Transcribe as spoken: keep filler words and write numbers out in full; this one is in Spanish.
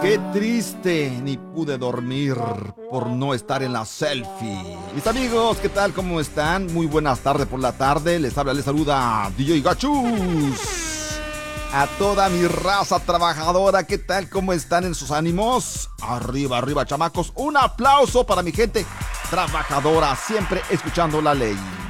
Qué triste, ni pude dormir por no estar en la selfie. Mis amigos, ¿qué tal? ¿Cómo están? Muy buenas tardes por la tarde. Les habla, les saluda D J Gachus. A toda mi raza trabajadora, ¿qué tal? ¿Cómo están en sus ánimos? Arriba, arriba, chamacos. Un aplauso para mi gente trabajadora, siempre escuchando la ley.